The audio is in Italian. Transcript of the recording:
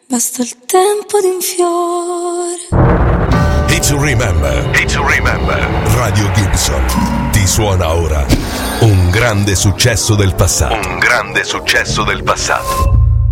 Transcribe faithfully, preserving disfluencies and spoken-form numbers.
basta il tempo di un fiore. Hit to remember, hit to remember. Radio Gibson ti suona ora un grande successo del passato. Un grande successo del passato.